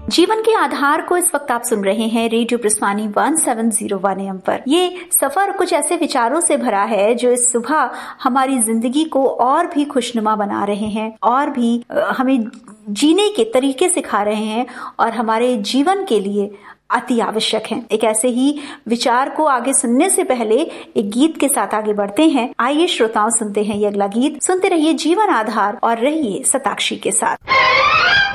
जीवन के आधार को इस वक्त आप सुन रहे हैं रेडियो प्रस्वानी 1701 AM पर। ये सफर कुछ ऐसे विचारों से भरा है जो इस सुबह हमारी जिंदगी को और भी खुशनुमा बना रहे हैं और भी हमें जीने के तरीके सिखा रहे हैं और हमारे जीवन के लिए अति आवश्यक है। एक ऐसे ही विचार को आगे सुनने से पहले एक गीत के साथ आगे बढ़ते हैं। आइए श्रोताओं, सुनते हैं ये अगला गीत। सुनते रहिए जीवन आधार और रहिए शताक्षी के साथ।